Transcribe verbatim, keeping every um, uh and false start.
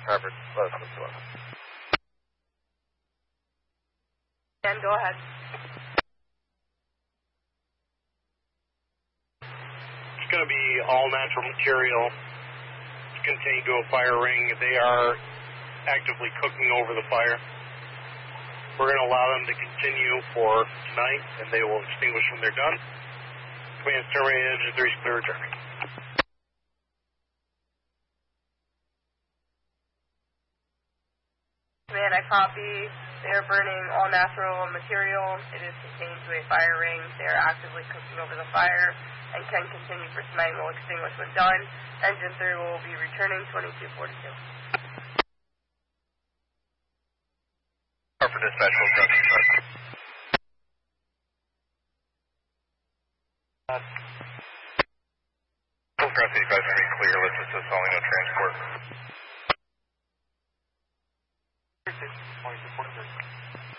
Harvard, close, close, close. Dan, go ahead. It's going to be all natural material contained to a fire ring. They are actively cooking over the fire. We're going to allow them to continue for tonight, and they will extinguish when they're done. Command's terminated, engine three is clear returning. Command, I copy. They are burning all natural material. It is contained to a fire ring. They are actively cooking over the fire and can continue for tonight and will extinguish when done. Engine three will be returning twenty-two forty-two. For dispatch, full crossing start. Full crossing eighty-five three clear, let's assist calling no transport. twenty-two forty-three.